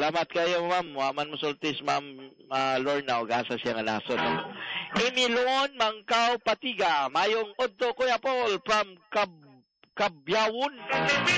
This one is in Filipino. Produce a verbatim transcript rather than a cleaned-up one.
Salamat kayo, ma'am. Waman mo sultis, ma'am uh, Lorna, o gasa siya nga naso. No? Emilon Mangkaw Patiga, mayong Odto Kuya Paul from Kab Kabyawon.